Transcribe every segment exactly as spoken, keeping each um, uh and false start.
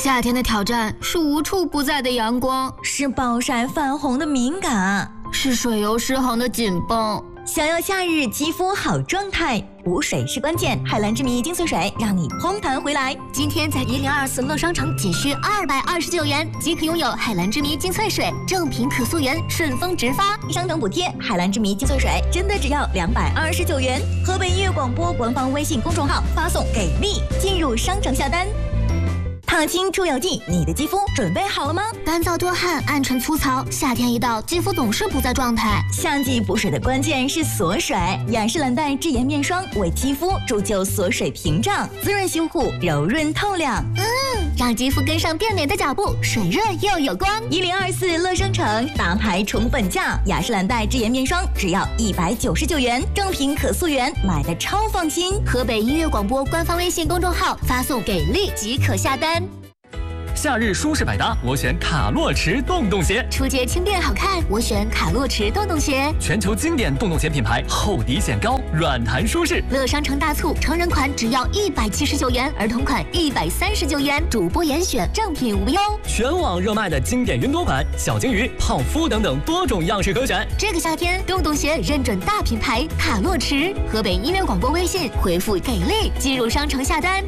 夏天的挑战是无处不在的阳光， 是暴晒泛红的敏感， 是水油失衡的紧绷。 想要夏日肌肤好状态，补水是关键。海蓝之谜精粹水让你烘弹回来。 今天在一零二四乐商城仅需二百二十九元即可拥有海蓝之谜精粹水，正品可溯源，顺丰直发， 商城补贴。海蓝之谜精粹水真的只要两百二十九元。河北音乐广播官方微信公众号发送给力，进入商城下单。烫青出油剂，你的肌肤准备好了吗？ 干燥多汗、暗沉粗糙，夏天一到，肌肤总是不在状态。 夏季补水的关键是锁水，雅诗兰黛智妍面霜为肌肤铸就锁水屏障，滋润修护，柔润透亮。 嗯，让肌肤跟上变美的脚步，水润又有光。 一零二四乐商城大牌宠粉价，雅诗兰黛智妍面霜只要一百九十九元，正品可溯源，买的超放心。 河北音乐广播官方微信公众号发送给力即可下单。 夏日舒适百搭，我选卡洛驰洞洞鞋。 出街轻便好看，我选卡洛驰洞洞鞋。 全球经典洞洞鞋品牌，厚底显高，软弹舒适。 乐商城大促，成人款只要一百七十九元，儿童款一百三十九元，主播严选，正品无忧。 全网热卖的经典云朵款、小金鱼、泡芙等等多种样式可选。 这个夏天，洞洞鞋认准大品牌卡洛驰。河北音乐广播微信回复给力，进入商城下单。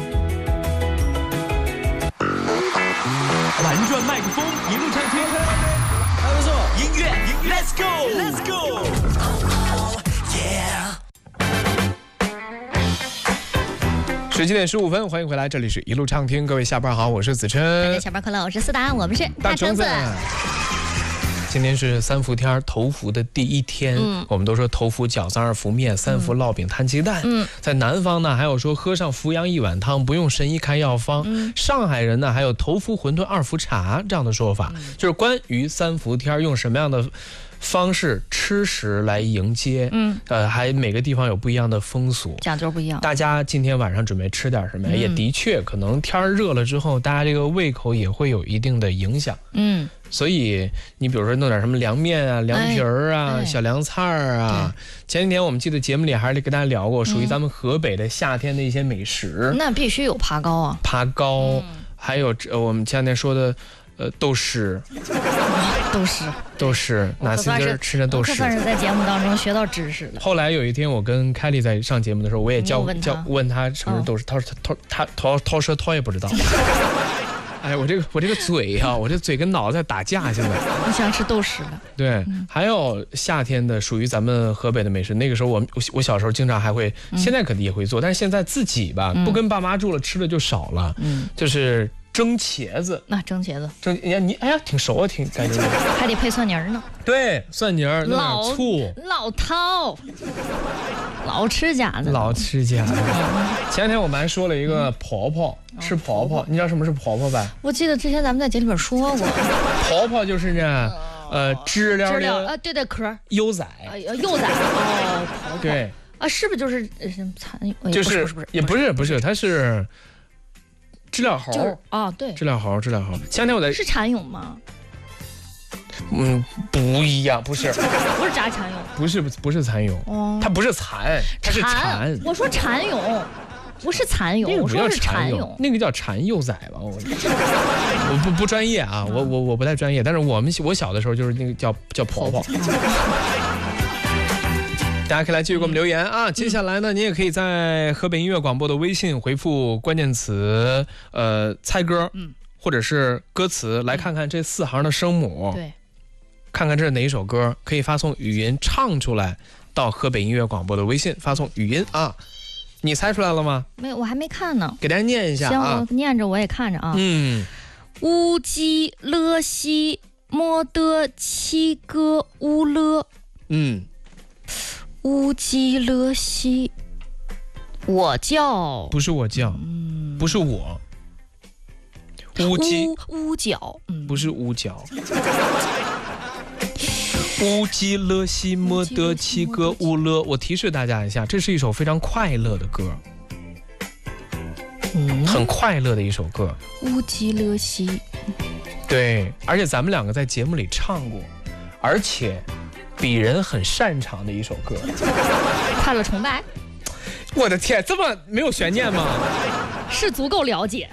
玩转麦克风，一路畅听。 还不错， 音乐 ，Let's go，Let's go。 十七点十五分，欢迎回来，这里是一路畅听，各位下班好，我是子琛。 大家下班快乐，我是思达，我们是大橙子。今天是三伏天，头伏的第一天。嗯，我们都说头伏饺子二伏面，三伏烙饼摊鸡蛋。嗯，在南方呢，还有说喝上伏阳一碗汤，不用神医开药方。嗯，上海人呢，还有头伏馄饨二伏茶这样的说法，嗯、就是关于三伏天用什么样的方式吃食来迎接。嗯，呃，还每个地方有不一样的风俗， 讲究不一样。 大家今天晚上准备吃点什么？嗯、也的确，可能天热了之后，大家这个胃口也会有一定的影响。嗯。所以你比如说弄点什么凉面啊、凉皮儿啊、哎、小凉菜啊。前几天我们记得节目里还是跟大家聊过，属于咱们河北的夏天的一些美食。 嗯、那必须有爬糕啊， 爬糕，嗯、还有呃我们前两天说的呃豆豉。 豆豉， 豆豉，哪些人吃的豆豉？ 可算是在节目当中学到知识了。 后来有一天，我跟凯莉在上节目的时候，我也教问教问他什么是豆豉，他说他他他他说他也不知道。哎，我这个我这个嘴呀、啊，我这嘴跟脑子在打架，现在。 你想吃豆豉了？ 对，嗯、还有夏天的属于咱们河北的美食。那个时候我我小时候经常还会，嗯、现在肯定也会做，但是现在自己吧，嗯、不跟爸妈住了，吃的就少了。嗯，就是蒸茄子。 那蒸茄子， 蒸哎呀你哎呀挺熟啊，挺感觉。 还得配蒜泥呢。 对，蒜泥儿，弄点醋。 老饕。老吃家的， 老吃家的。前两天我们还说了一个婆婆，嗯、吃婆婆，你知道什么是婆婆吧？ 我记得之前咱们在节里边说过， 婆婆就是呢，呃，知了知了啊，对对壳， 幼崽， 幼崽哦，婆婆对啊，是不是就是什么蚕？ 就是不是也不是不是，它是知了猴啊，对， 知了猴知了猴。前两天我在是蚕蛹吗？ 嗯，不一样，不是， 不是炸蚕蛹， 不是不是蚕蛹，哦，它不是蚕，它是蚕。 我说蚕蛹，不是蚕蛹， 那个不叫蚕蛹， 那个叫蚕幼崽吧？我我不不专业啊，我我我不太专业，但是我们我小的时候就是那个叫叫婆婆。大家可以来继续给我们留言啊！接下来呢，你也可以在河北音乐广播的微信回复关键词呃猜歌，嗯，或者是歌词，来看看这四行的声母。 对。 看看这是哪一首歌，可以发送语音唱出来到河北音乐广播的微信，发送语音啊！你猜出来了吗？ 没有，我还没看呢。 给大家念一下啊！ 行，我念着我也看着啊。 嗯， 乌鸡乐西莫德七哥乌勒。 嗯， 乌鸡乐西，我叫不是我叫，嗯、不是我。乌鸡乌角， 嗯、不是乌角。乌鸡乐西莫德七哥乌勒，我提示大家一下，这是一首非常快乐的歌，嗯，很快乐的一首歌。 乌鸡乐西， 对，而且咱们两个在节目里唱过，而且鄙人很擅长的一首歌。 快乐崇拜。 我的天，这么没有悬念吗？ 是足够了解。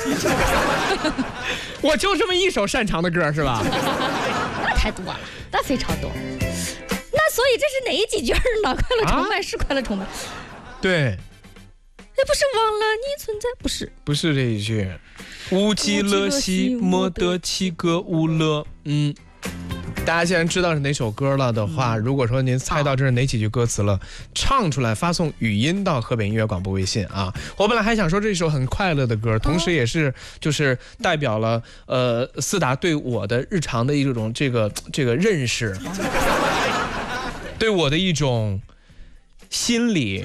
我就这么一首擅长的歌是吧？ 那太多了，那非常多。那所以这是哪几句呢？快乐崇拜、啊、是快乐崇拜。 对。 也不是忘了你存在，不是， 不是这一句。乌鸡乐西莫得其歌无乐。嗯，大家既然知道是哪首歌了的话，嗯、如果说您猜到这是哪几句歌词了，唱出来发送语音到河北音乐广播微信啊。我本来还想说这首很快乐的歌，同时也是就是代表了呃思达对我的日常的一种这个这个认识，对我的一种心理。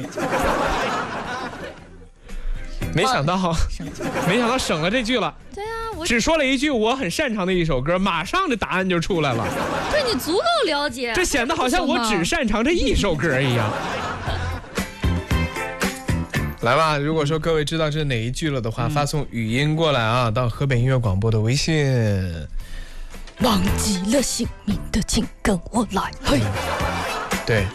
没想到，没想到省了这句了。 对啊，我只说了一句我很擅长的一首歌，马上这答案就出来了。 对你足够了解， 这显得好像我只擅长这一首歌一样。来吧，如果说各位知道这是哪一句了的话，嗯、发送语音过来啊，到河北音乐广播的微信。 忘记了姓名的，请跟我来。嘿， 对，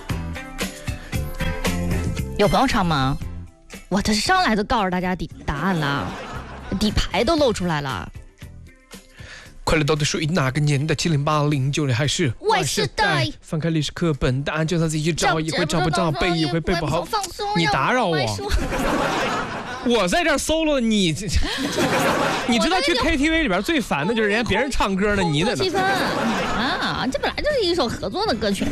有朋友唱吗？我这上来就告诉大家底答案了，底牌都露出来了。 快乐到底属于哪个年代？七零八零九零还是 Y 世代？ 翻开历史课本，答案就算自己去找，一回找不着，背一回背不好。你打扰我，我在这 solo， 你你知道去 K T V 里边最烦的就是人家别人唱歌呢，你在那啊，这本来就是一首合作的歌曲。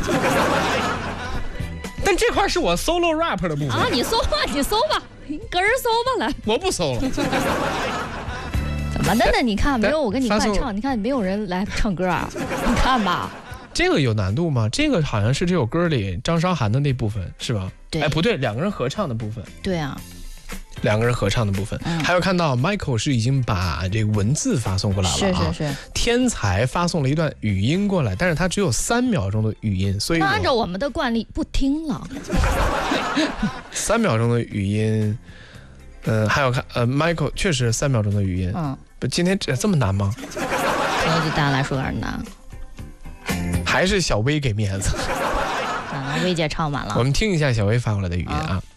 但这块是我 solo rap 的部分啊！你搜吧，你搜吧，个人搜吧，来。 我不搜了。 怎么的呢？你看，没有我跟你一块唱，你看没有人来唱歌啊？你看吧。 这个有难度吗？这个好像是这首歌里张韶涵的那部分，是吧？ 对。 哎，不对，两个人合唱的部分。 对啊。 两个人合唱的部分，嗯、还有看到 Michael 是已经把这个文字发送过来了啊， 是是是， 天才发送了一段语音过来，但是他只有三秒钟的语音，所以按照我们的惯例不听了。 三秒钟的语音，嗯、呃，还有看呃 Michael 确实三秒钟的语音，嗯，不，今天这这么难吗？ 可能对大家来说有点难， 还是小薇给面子。 啊，薇姐唱完了， 我们听一下小薇发过来的语音啊。